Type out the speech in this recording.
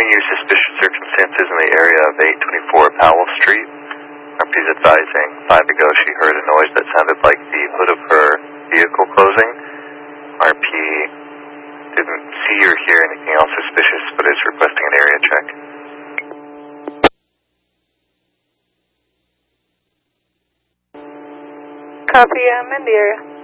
continue suspicious circumstances in the area of 824 Powell Street. RP's advising 5 ago she heard a noise that sounded like the hood of her vehicle closing. RP didn't see or hear anything else suspicious, but is requesting an area check. Copy, I'm in the area.